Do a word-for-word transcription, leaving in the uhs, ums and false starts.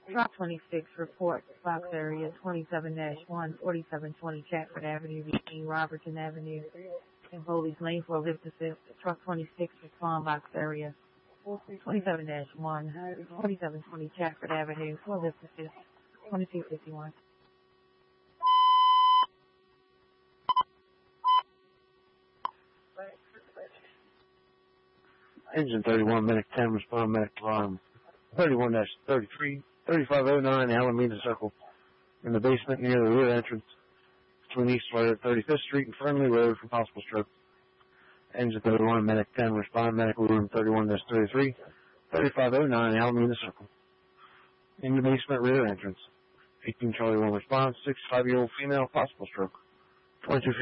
Truck twenty-six, report, box area twenty-seven dash one, forty-seven twenty Chatford Avenue between Robertson Avenue and Foley's Lane for lift assist. Truck twenty-six, respond, box area twenty-seven dash one, forty-seven twenty Chatford Avenue for lift assist, twenty-two fifty-one. Engine thirty-one, Medic ten, respond, Medic alarm thirty-one dash thirty-three, thirty-five oh nine Alameda Circle, in the basement near the rear entrance between East thirty-fifth Street and Friendly Road for possible stroke. Engine thirty-one, Medic ten, respond, Medic room thirty-one dash thirty-three, thirty-five oh nine Alameda Circle, in the basement rear entrance. eighteen Charlie one response, sixty-five-year-old female, possible stroke. twenty-two